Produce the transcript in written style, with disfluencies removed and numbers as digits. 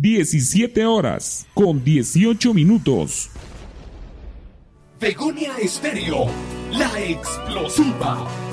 17 horas con 18 minutos. Begonia Estéreo, la explosiva.